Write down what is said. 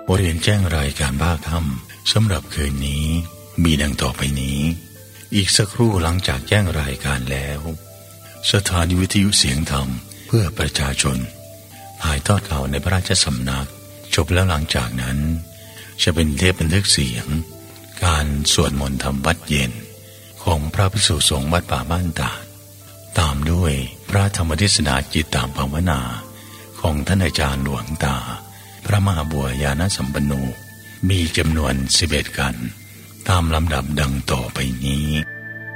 เรียนแจ้งรายการบ้าค่ำสำหรับคืนนี้มีดังต่อไปนี้อีกสักครู่หลังจากแจ้งรายการแล้วสถานีวิทยุเสียงธรรมเพื่อประชาชนถ่ายทอดข่าวในพระราชสำนักจบแล้วหลังจากนั้นจะเป็นเทปบันทึกเสียงการสวดมนต์ธรรมวัดเย็นของพระภิกษุสงฆ์วัดป่าบ้านตาดตามด้วยพระธรรมเทศนาจิตตามภาวนาของท่านอาจารย์หลวงตาพระมหาบัวญาณสัมปันโนมีจำนวน11 กันตามลำดับดังต่อไปนี้